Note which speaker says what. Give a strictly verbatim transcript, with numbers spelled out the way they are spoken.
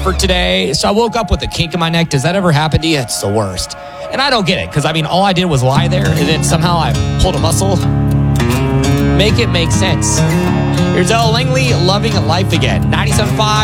Speaker 1: for today. So I woke up with a kink in my neck. Does that ever happen to you? It's the worst. And I don't get it because, I mean, all I did was lie there and then somehow I pulled a muscle. Make it make sense. Here's Elle Langley, Loving Life Again. ninety-seven point five